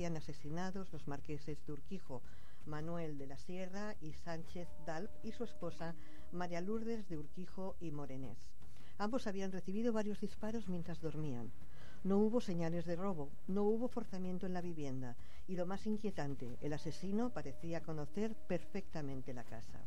aparecían asesinados los marqueses de Urquijo, Manuel de la Sierra y Sánchez d'Alp, y su esposa María Lourdes de Urquijo y Morenés. Ambos habían recibido varios disparos mientras dormían. No hubo señales de robo, no hubo forzamiento en la vivienda, y lo más inquietante, el asesino parecía conocer perfectamente la casa.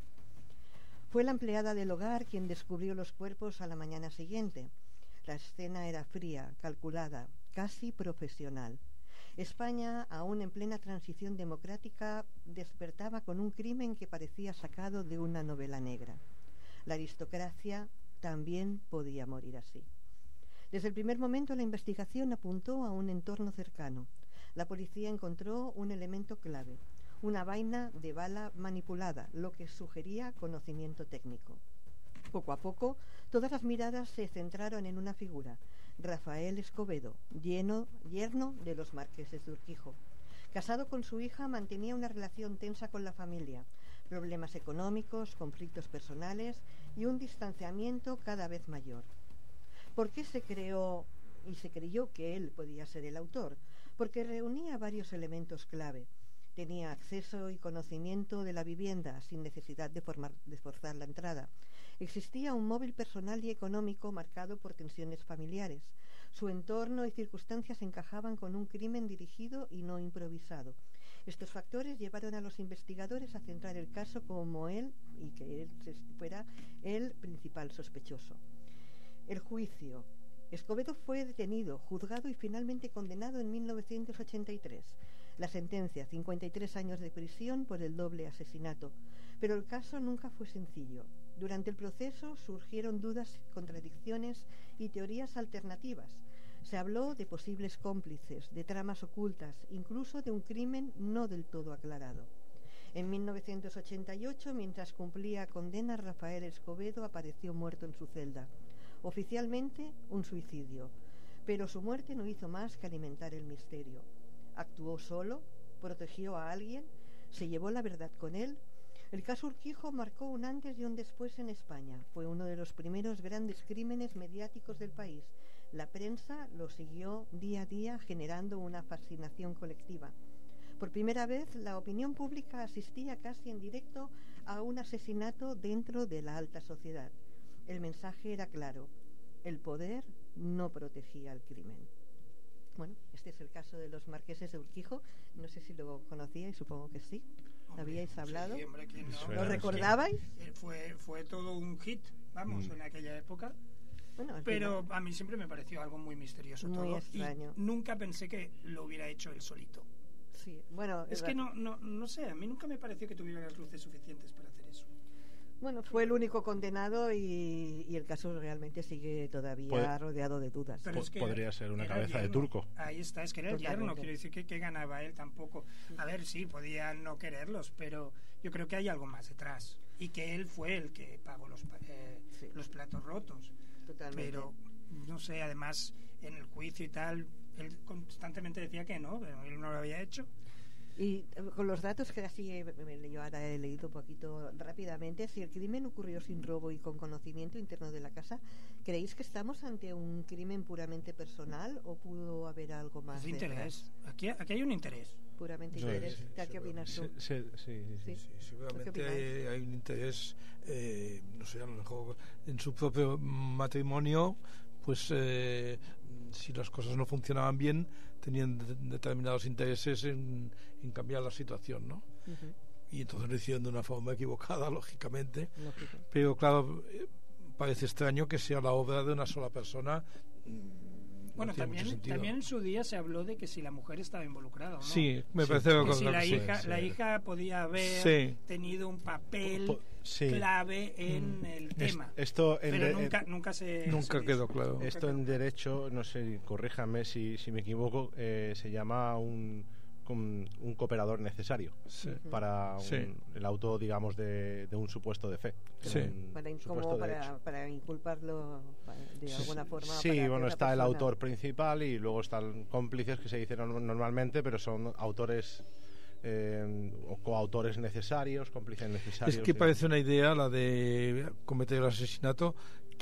Fue la empleada del hogar quien descubrió los cuerpos a la mañana siguiente. La escena era fría, calculada, casi profesional. España, aún en plena transición democrática, despertaba con un crimen que parecía sacado de una novela negra. La aristocracia también podía morir así. Desde el primer momento la investigación apuntó a un entorno cercano. La policía encontró un elemento clave, una vaina de bala manipulada, lo que sugería conocimiento técnico. Poco a poco, todas las miradas se centraron en una figura, Rafael Escobedo, yerno de los marqueses de Urquijo. Casado con su hija, mantenía una relación tensa con la familia, problemas económicos, conflictos personales y un distanciamiento cada vez mayor. ¿Por qué se creyó que él podía ser el autor? Porque reunía varios elementos clave. Tenía acceso y conocimiento de la vivienda sin necesidad de forzar la entrada. Existía un móvil personal y económico marcado por tensiones familiares. Su entorno y circunstancias encajaban con un crimen dirigido y no improvisado. Estos factores llevaron a los investigadores a centrar el caso como él y que él fuera el principal sospechoso. El juicio. Escobedo fue detenido, juzgado y finalmente condenado en 1983. La sentencia, 53 años de prisión por el doble asesinato. Pero el caso nunca fue sencillo. Durante el proceso surgieron dudas, contradicciones y teorías alternativas. Se habló de posibles cómplices, de tramas ocultas, incluso de un crimen no del todo aclarado. En 1988, mientras cumplía condena, Rafael Escobedo apareció muerto en su celda. Oficialmente, un suicidio, pero su muerte no hizo más que alimentar el misterio. Actuó solo, protegió a alguien, se llevó la verdad con él. El caso Urquijo marcó un antes y un después en España. Fue uno de los primeros grandes crímenes mediáticos del país. La prensa lo siguió día a día, generando una fascinación colectiva. Por primera vez, la opinión pública asistía casi en directo a un asesinato dentro de la alta sociedad. El mensaje era claro: el poder no protegía al crimen. Bueno, este es el caso de los marqueses de Urquijo. No sé si lo conocíais, supongo que sí. Hombre, ¿Habíais hablado? Sí, hombre, ¿quién no? ¿Lo recordabais? Fue todo un hit, en aquella época. Bueno, pero a mí siempre me pareció algo muy misterioso, muy todo, extraño. Y nunca pensé que lo hubiera hecho él solito. Sí, bueno, es que no sé, a mí nunca me pareció que tuviera las luces suficientes para hacer eso. Bueno, fue el único condenado y el caso realmente sigue todavía rodeado de dudas. Pero es que podría ser una cabeza de turco. Ahí está, es que era el yerno, quiero decir que ganaba él tampoco. A ver, sí, podían no quererlos, pero yo creo que hay algo más detrás. Y que él fue el que pagó los platos rotos. Totalmente. Pero, no sé, además, en el juicio y tal, él constantemente decía que no, pero él no lo había hecho. Y con los datos que así yo ahora he leído un poquito rápidamente, si el crimen ocurrió sin robo y con conocimiento interno de la casa, ¿creéis que estamos ante un crimen puramente personal o pudo haber algo más de interés? Aquí hay un interés. Puramente interés. Sí, ¿Qué opinas tú? Sí, seguramente hay un interés, no sé, a lo mejor en su propio matrimonio. Pues si las cosas no funcionaban bien, tenían determinados intereses en cambiar la situación, ¿no? Uh-huh. Y entonces lo hicieron de una forma equivocada, lógicamente. Pero claro, parece extraño que sea la obra de una sola persona. Bueno, también en su día se habló de que si la mujer estaba involucrada o no. Sí, me parece que si la hija podía haber tenido un papel clave en el tema. Pero nunca quedó claro. Esto en derecho, no sé, corríjame si me equivoco, se llama un cooperador necesario para el auto, digamos, de un supuesto de fe. Para inculparlo de alguna forma. Sí, bueno, está el autor principal y luego están cómplices que se dicen normalmente, pero son autores o coautores necesarios, cómplices necesarios. Es que parece una idea la de cometer el asesinato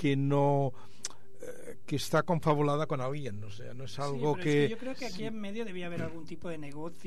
que está confabulada con alguien, o sea, no es algo que yo creo que aquí en medio debía haber algún tipo de negocio